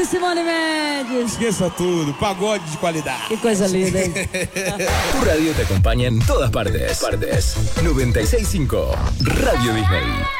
e Simone Mendes. Esqueça tudo, pagode de qualidade. Que coisa linda, hein? Tu radio te acompaña en todas partes. 96.5 Radio Disney.